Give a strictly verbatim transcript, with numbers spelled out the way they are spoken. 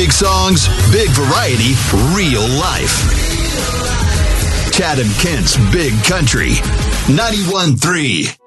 Big songs, big variety, real life. Chad and Kent's Big Country. ninety-one point three